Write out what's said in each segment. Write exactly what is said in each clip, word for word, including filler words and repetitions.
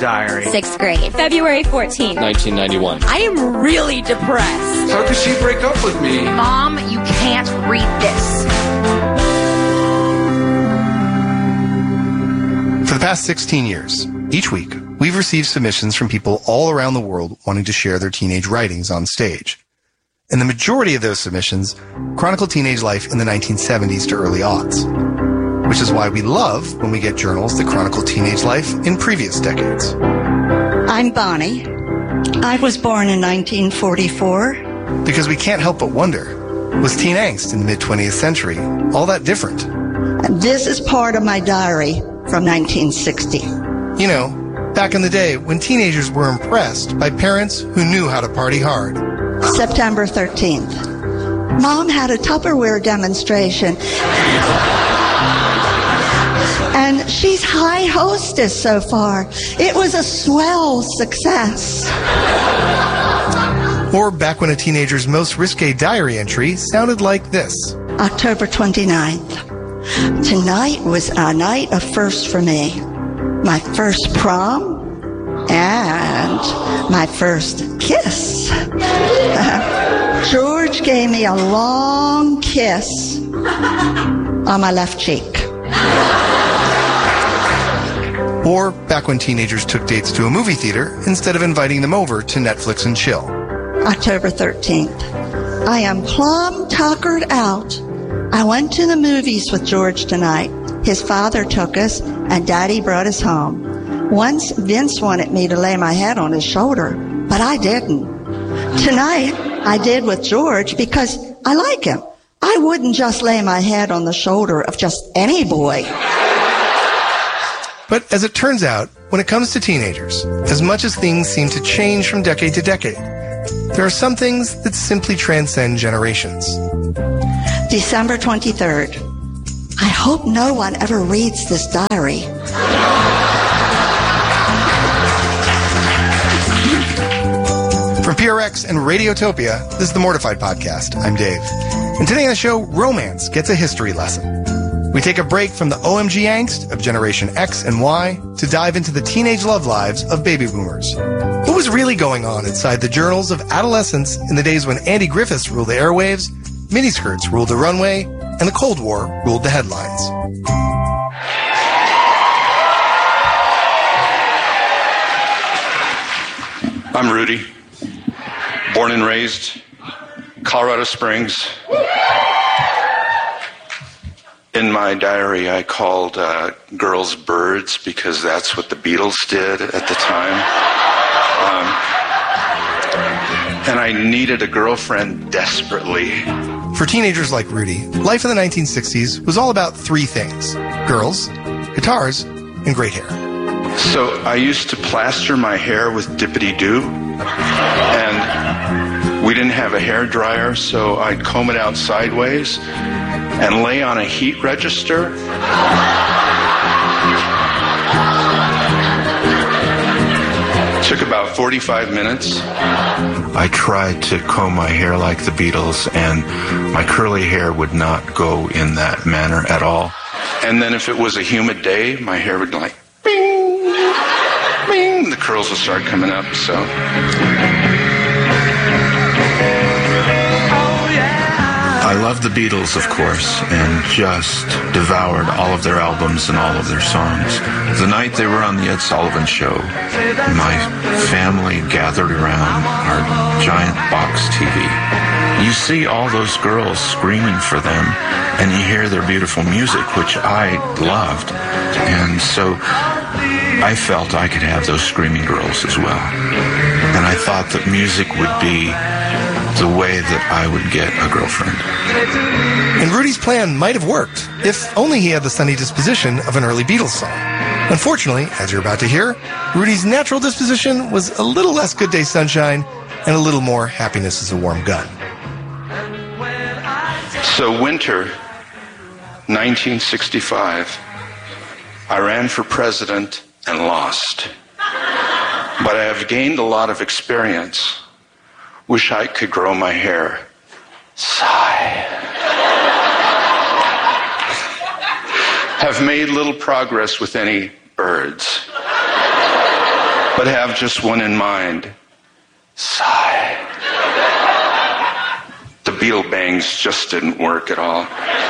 diary. Sixth grade. February fourteenth. nineteen ninety-one. I am really depressed. How could she break up with me? Mom, you can't read this. For the past sixteen years, each week, we've received submissions from people all around the world wanting to share their teenage writings on stage. And the majority of those submissions chronicle teenage life in the nineteen seventies to early aughts, which is why we love when we get journals that chronicle teenage life in previous decades. I'm Bonnie. I was born in nineteen forty-four. Because we can't help but wonder, was teen angst in the mid-twentieth century all that different? This is part of my diary from nineteen sixty. You know, back in the day when teenagers were impressed by parents who knew how to party hard. September thirteenth. Mom had a Tupperware demonstration. And she's high hostess so far. It was a swell success. Or back when a teenager's most risque diary entry sounded like this. October twenty-ninth. Tonight was a night of firsts for me. My first prom and my first kiss. George gave me a long kiss on my left cheek. Or back when teenagers took dates to a movie theater instead of inviting them over to Netflix and chill. October thirteenth. I am plumb tuckered out. I went to the movies with George tonight. His father took us, and Daddy brought us home. Once Vince wanted me to lay my head on his shoulder, but I didn't. Tonight, I did with George because I like him. I wouldn't just lay my head on the shoulder of just any boy. But as it turns out, when it comes to teenagers, as much as things seem to change from decade to decade, there are some things that simply transcend generations. December twenty-third. I hope no one ever reads this diary. From P R X and Radiotopia, this is the Mortified Podcast. I'm Dave. And today on the show, romance gets a history lesson. We take a break from the O M G angst of Generation X and Y to dive into the teenage love lives of baby boomers. What was really going on inside the journals of adolescence in the days when Andy Griffiths ruled the airwaves, miniskirts ruled the runway, and the Cold War ruled the headlines? I'm Rudy, born and raised Colorado Springs. In my diary, I called uh, girls birds because that's what the Beatles did at the time. Um, and I needed a girlfriend desperately. For teenagers like Rudy, life in the nineteen sixties was all about three things: girls, guitars, and great hair. So I used to plaster my hair with Dippity-Doo, and we didn't have a hair dryer, so I'd comb it out sideways and lay on a heat register. It took about forty-five minutes. I tried to comb my hair like the Beatles, and my curly hair would not go in that manner at all. And then if it was a humid day, my hair would go like, bing, bing, the curls would start coming up, so... I loved the Beatles, of course, and just devoured all of their albums and all of their songs. The night they were on the Ed Sullivan Show, my family gathered around our giant box T V. You see all those girls screaming for them, and you hear their beautiful music, which I loved. And so I felt I could have those screaming girls as well. And I thought that music would be the way that I would get a girlfriend. And Rudy's plan might have worked, if only he had the sunny disposition of an early Beatles song. Unfortunately, as you're about to hear, Rudy's natural disposition was a little less Good Day Sunshine and a little more Happiness is a Warm Gun. So winter nineteen sixty-five, I ran for president and lost. But I have gained a lot of experience. Wish I could grow my hair. Sigh. Have made little progress with any birds. but have just one in mind. Sigh. The Beatle bangs just didn't work at all.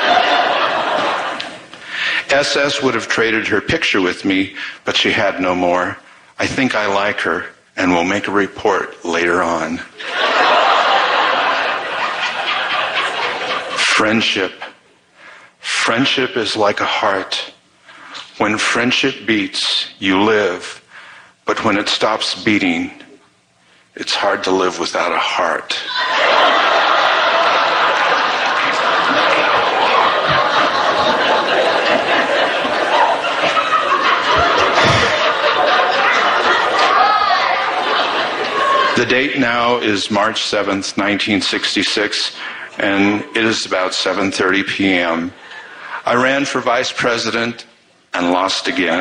S S would have traded her picture with me, but she had no more. I think I like her, and will make a report later on. Friendship. Friendship is like a heart. When friendship beats, you live. But when it stops beating, it's hard to live without a heart. The date now is March seventh, nineteen sixty-six, and it is about seven thirty p.m. I ran for vice president and lost again.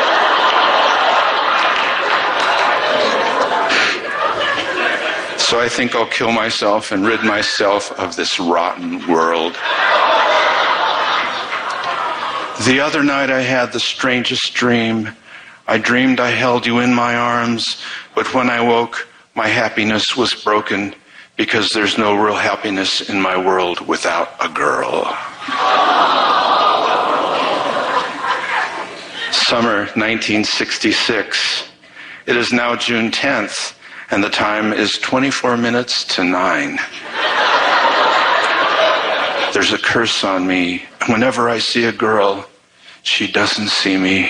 So I think I'll kill myself and rid myself of this rotten world. The other night I had the strangest dream. I dreamed I held you in my arms, but when I woke, my happiness was broken because there's no real happiness in my world without a girl. Summer nineteen sixty-six. It is now June tenth, and the time is twenty-four minutes to nine. There's a curse on me. Whenever I see a girl, she doesn't see me.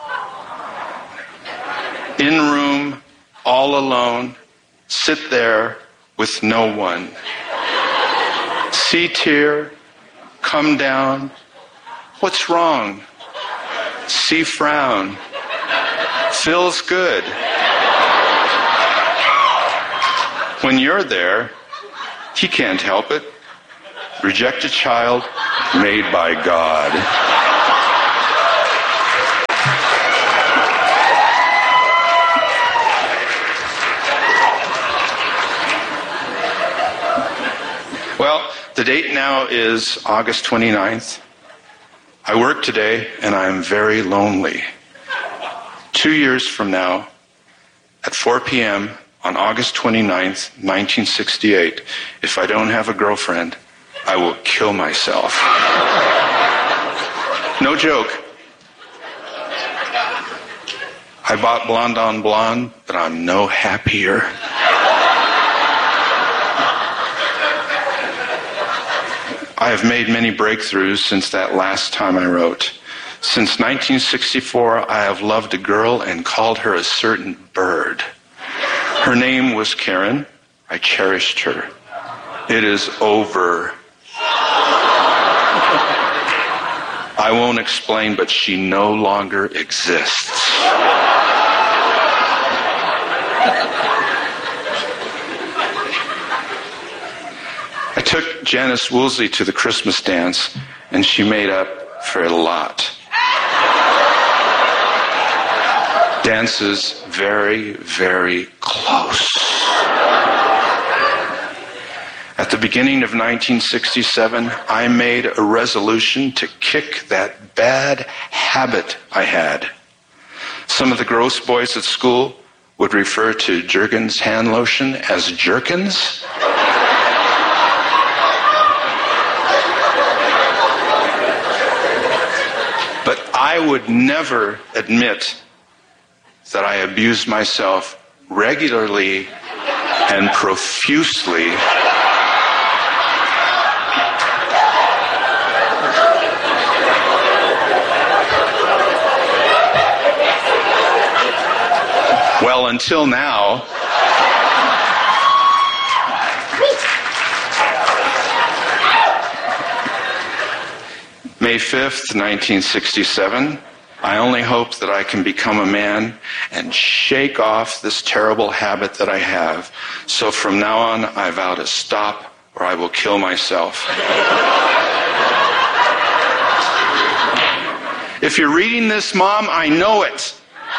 In room, all alone, sit there with no one. See tear, come down. What's wrong? See frown. Feels good. When you're there, he can't help it. Reject a child made by God. Well, the date now is August twenty-ninth. I work today, and I'm very lonely. Two years from now, at four p.m. on August twenty-ninth, nineteen sixty-eight, if I don't have a girlfriend, I will kill myself. No joke. I bought Blonde on Blonde, but I'm no happier. I have made many breakthroughs since that last time I wrote. Since nineteen sixty-four, I have loved a girl and called her a certain bird. Her name was Karen. I cherished her. It is over. I won't explain, but she no longer exists. I took Janice Woolsey to the Christmas dance, and she made up for a lot. Dances very, very close. At the beginning of nineteen sixty-seven, I made a resolution to kick that bad habit I had. Some of the gross boys at school would refer to Jergens hand lotion as Jerkins. But I would never admit that I abused myself regularly and profusely. Well, until now. May fifth, nineteen sixty-seven. I only hope that I can become a man and shake off this terrible habit that I have. So from now on, I vow to stop or I will kill myself. If you're reading this, Mom, I know it.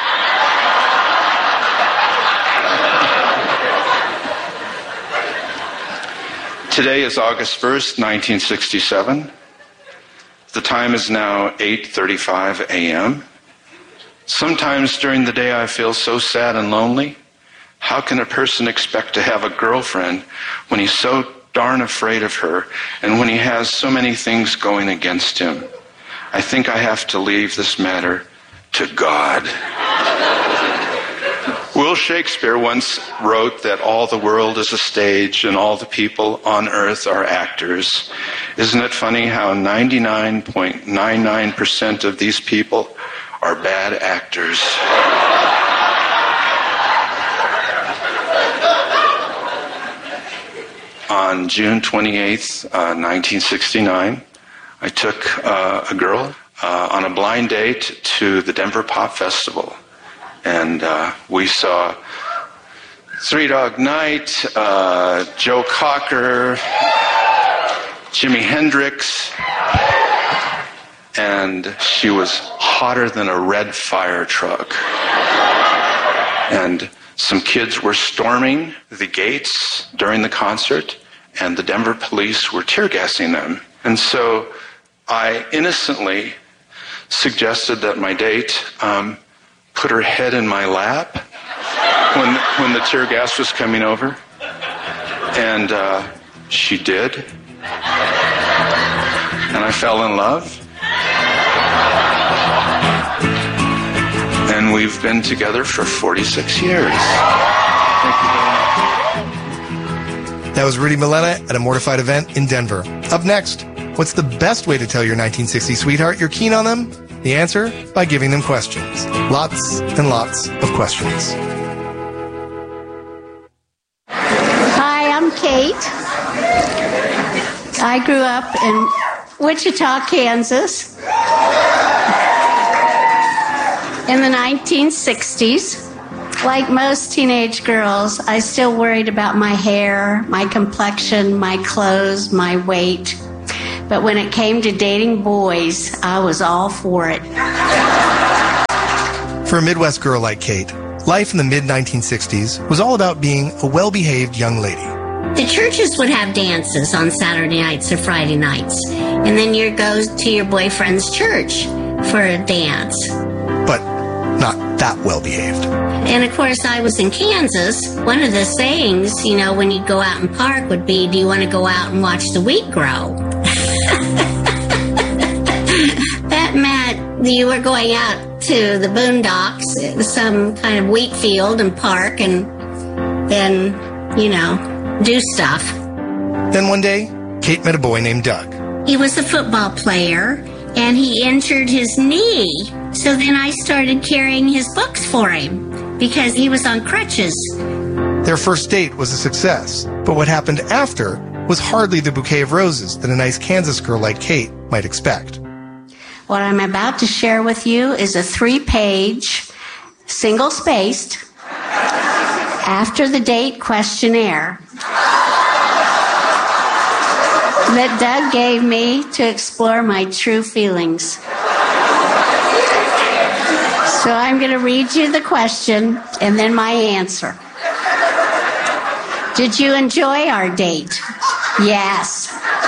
Today is August first, nineteen sixty-seven. The time is now eight thirty-five a.m. Sometimes during the day I feel so sad and lonely. How can a person expect to have a girlfriend when he's so darn afraid of her and when he has so many things going against him? I think I have to leave this matter to God. Will Shakespeare once wrote that all the world is a stage and all the people on earth are actors. Isn't it funny how ninety-nine point nine nine percent of these people are bad actors? On June twenty-eighth, uh, nineteen sixty-nine, I took uh, a girl uh, on a blind date to the Denver Pop Festival. And uh, we saw Three Dog Night, uh, Joe Cocker, Jimi Hendrix, and she was hotter than a red fire truck. And some kids were storming the gates during the concert, and the Denver police were tear gassing them. And so I innocently suggested that my date um, put her head in my lap when when the tear gas was coming over. And uh, she did. And I fell in love. And we've been together for forty-six years. Thank you very much. That was Rudy Malena at a Mortified event in Denver. Up next, what's the best way to tell your nineteen sixties sweetheart you're keen on them? The answer, by giving them questions. Lots and lots of questions. Hi, I'm Kate. I grew up in Wichita, Kansas in the nineteen sixties. Like most teenage girls, I still worried about my hair, my complexion, my clothes, my weight. But when it came to dating boys, I was all for it. For a Midwest girl like Kate, life in the mid nineteen sixties was all about being a well-behaved young lady. The churches would have dances on Saturday nights or Friday nights, and then you go to your boyfriend's church for a dance. But not that well-behaved. And of course, I was in Kansas. One of the sayings, you know, when you go out and park would be, do you want to go out and watch the wheat grow? That meant you were going out to the boondocks, some kind of wheat field and park and then, you know, do stuff. Then one day, Kate met a boy named Doug. He was a football player and he injured his knee. So then I started carrying his books for him because he was on crutches. Their first date was a success, but what happened after was hardly the bouquet of roses that a nice Kansas girl like Kate might expect. What I'm about to share with you is a three-page, single-spaced, after-the-date questionnaire that Doug gave me to explore my true feelings. So I'm going to read you the question and then my answer. Did you enjoy our date? Yes.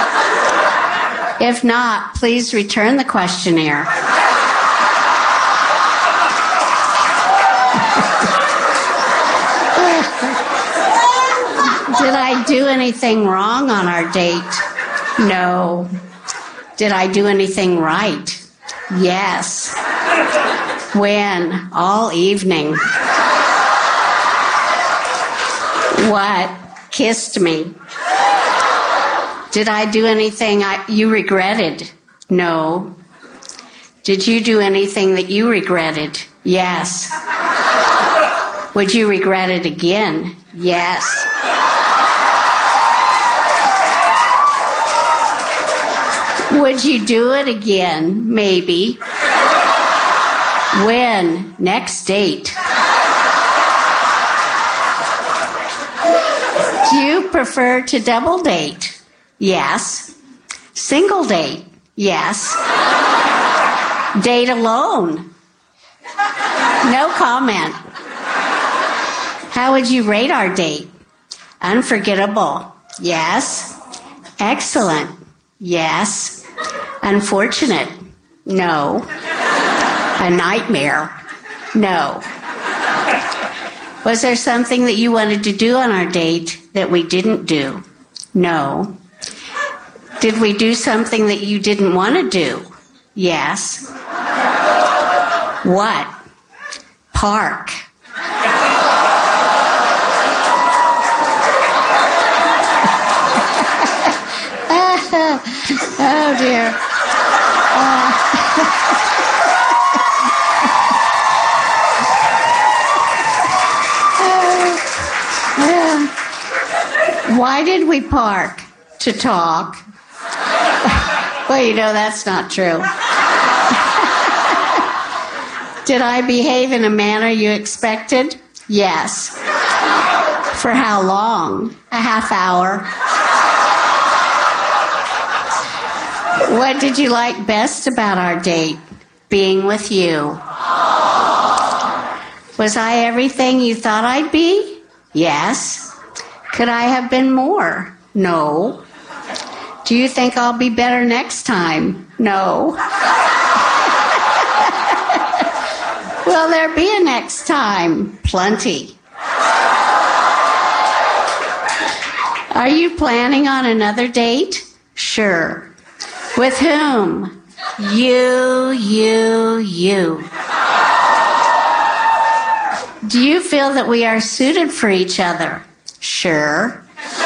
If not, please return the questionnaire. Did I do anything wrong on our date? No. Did I do anything right? Yes. When? All evening. What? Kissed me. Did I do anything I, you regretted? No. Did you do anything that you regretted? Yes. Would you regret it again? Yes. Would you do it again? Maybe. When? Next date. Do you prefer to double date? Yes. Single date? Yes. Date alone? No comment. How would you rate our date? Unforgettable? Yes. Excellent? Yes. Unfortunate? No. A nightmare? No. Was there something that you wanted to do on our date that we didn't do? No. Did we do something that you didn't want to do? Yes. What? Park. Oh, dear. Uh, uh, why did we park? To talk. Well, you know, that's not true. Did I behave in a manner you expected? Yes. For how long? A half hour. What did you like best about our date? Being with you. Was I everything you thought I'd be? Yes. Could I have been more? No. Do you think I'll be better next time? No. Will there be a next time? Plenty. Are you planning on another date? Sure. With whom? You, you, you. Do you feel that we are suited for each other? Sure.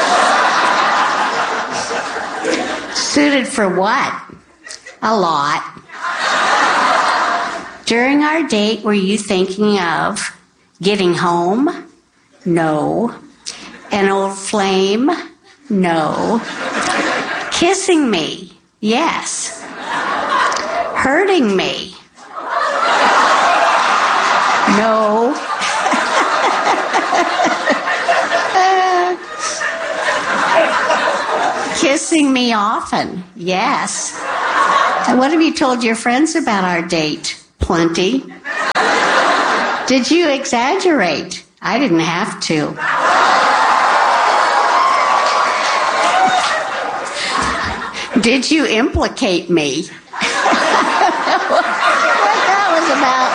Suited for what? A lot. During our date, were you thinking of getting home? No. An old flame? No. Kissing me? Yes. Hurting me? No. uh, kissing me often? Yes. And what have you told your friends about our date? Plenty. Did you exaggerate? I didn't have to. Did you implicate me? What that was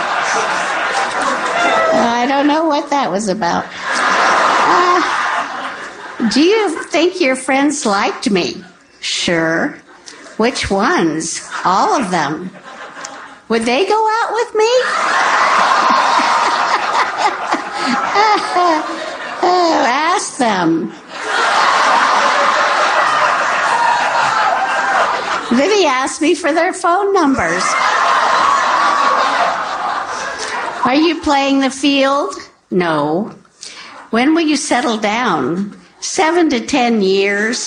about? I don't know what that was about. Uh, do you think your friends liked me? Sure. Which ones? All of them. Would they go out with me? Oh, ask them. Then he asked me for their phone numbers. Are you playing the field? No. When will you settle down? Seven to ten years.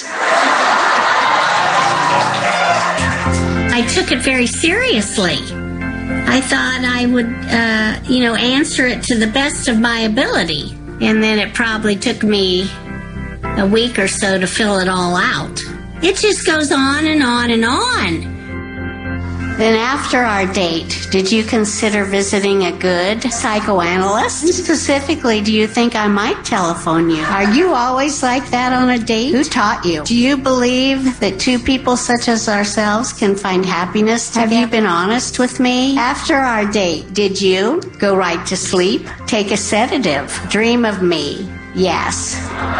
I took it very seriously. I thought I would, uh, you know, answer it to the best of my ability. And then it probably took me a week or so to fill it all out. It just goes on and on and on. Then after our date, did you consider visiting a good psychoanalyst? And specifically, do you think I might telephone you? Are you always like that on a date? Who taught you? Do you believe that two people such as ourselves can find happiness together? Have you been honest with me? After our date, did you go right to sleep? Take a sedative? Dream of me? Yes.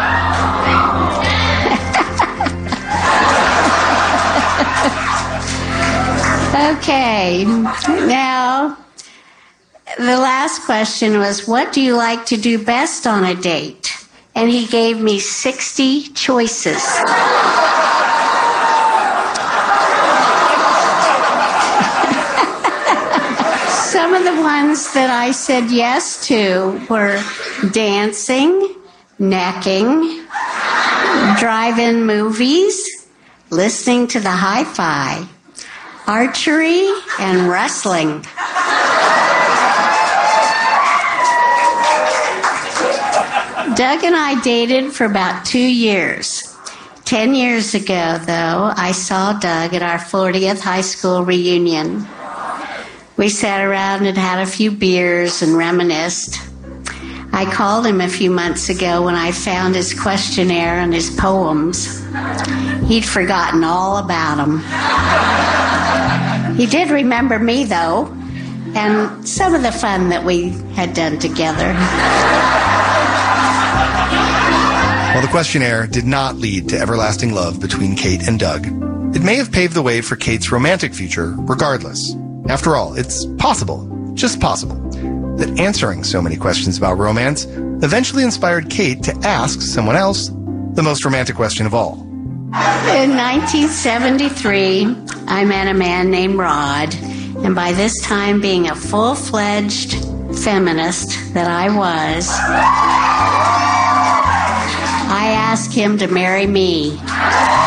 Okay, now the last question was, what do you like to do best on a date? And he gave me sixty choices. Some of the ones that I said yes to were dancing, necking, drive-in movies, listening to the hi-fi, archery, and wrestling. Doug and I dated for about two years. Ten years ago, though, I saw Doug at our fortieth high school reunion. We sat around and had a few beers and reminisced. I called him a few months ago when I found his questionnaire and his poems. He'd forgotten all about them. He did remember me, though. and some of the fun that we had done together. While the questionnaire did not lead to everlasting love between Kate and Doug, it may have paved the way for Kate's romantic future regardless. After all, it's possible, just possible, that answering so many questions about romance eventually inspired Kate to ask someone else the most romantic question of all. In nineteen seventy-three, I met a man named Rod, and by this time, being a full-fledged feminist that I was, I asked him to marry me.